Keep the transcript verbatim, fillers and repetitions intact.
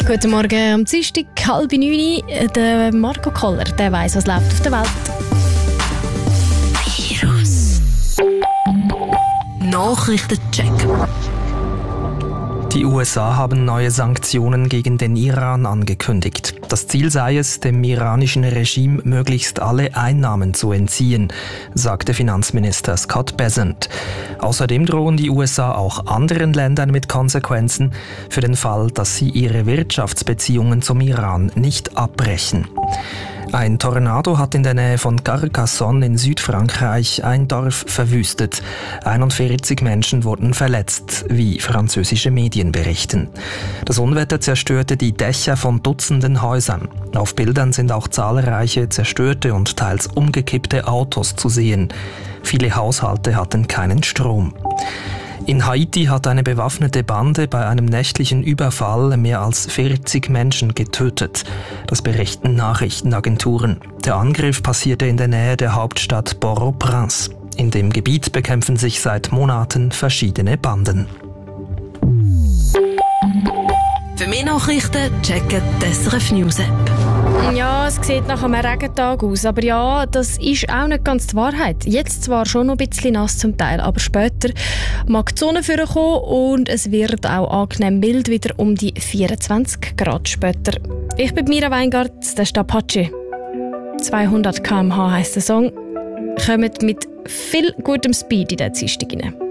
Guten Morgen, am Dienstag, halb neun. Der Marco Koller, der weiss, was läuft auf der Welt. Virus. Nachrichtencheck. Die U S A haben neue Sanktionen gegen den Iran angekündigt. Das Ziel sei es, dem iranischen Regime möglichst alle Einnahmen zu entziehen, sagte Finanzminister Scott Bessent. Außerdem drohen die U S A auch anderen Ländern mit Konsequenzen für den Fall, dass sie ihre Wirtschaftsbeziehungen zum Iran nicht abbrechen. Ein Tornado hat in der Nähe von Carcassonne in Südfrankreich ein Dorf verwüstet. einundvierzig Menschen wurden verletzt, wie französische Medien berichten. Das Unwetter zerstörte die Dächer von Dutzenden Häusern. Auf Bildern sind auch zahlreiche zerstörte und teils umgekippte Autos zu sehen. Viele Haushalte hatten keinen Strom. In Haiti hat eine bewaffnete Bande bei einem nächtlichen Überfall mehr als vierzig Menschen getötet. Das berichten Nachrichtenagenturen. Der Angriff passierte in der Nähe der Hauptstadt Port-au-Prince. In dem Gebiet bekämpfen sich seit Monaten verschiedene Banden. Für mehr Nachrichten checken die S R F News App. Ja, es sieht nach einem Regentag aus, aber ja, das ist auch nicht ganz die Wahrheit. Jetzt zwar schon noch ein bisschen nass zum Teil, aber später mag die Sonne vorkommen und es wird auch angenehm mild, wieder um die vierundzwanzig Grad später. Ich bin Mira Weingart, der ist Apache. zweihundert Kilometer pro Stunde heisst der Song. Kommt mit viel gutem Speed in den Dienstag rein.